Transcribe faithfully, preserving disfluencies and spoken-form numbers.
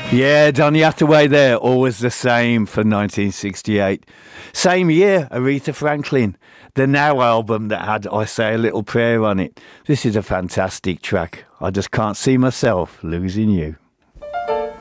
Yeah, Donny Hathaway there, always the same for nineteen sixty-eight. Same year, Aretha Franklin, the Now album that had I Say a Little Prayer on it. This is a fantastic track. I just can't see myself losing you.